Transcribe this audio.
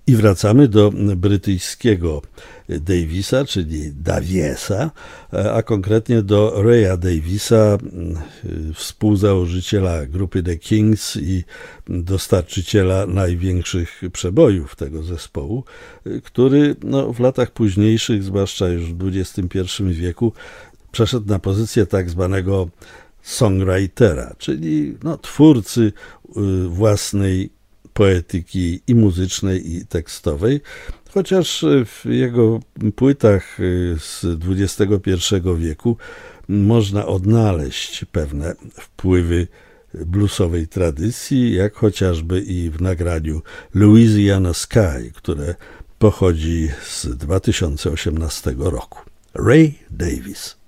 I wracamy do brytyjskiego Davisa, czyli Daviesa, a konkretnie do Raya Davisa, współzałożyciela grupy The Kings i dostarczyciela największych przebojów tego zespołu, który w latach późniejszych, zwłaszcza już w XXI wieku, przeszedł na pozycję tak zwanego songwritera, czyli twórcy własnej poetyki i muzycznej, i tekstowej, chociaż w jego płytach z XXI wieku można odnaleźć pewne wpływy bluesowej tradycji, jak chociażby i w nagraniu Louisiana Sky, które pochodzi z 2018 roku. Ray Davies.